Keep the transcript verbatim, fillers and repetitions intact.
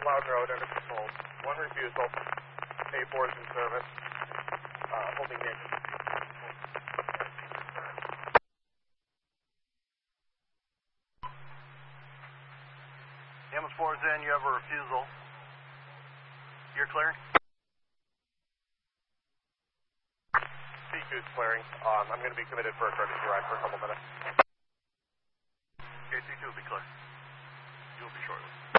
Loudon Road under control. One refusal. A four is in service. Uh, holding in. Ambulance four is in. You have a refusal. You're clearing? C two is clearing. Um, I'm going to be committed for a courtesy ride for a couple minutes. Okay, C two will be clear. You'll be shortly.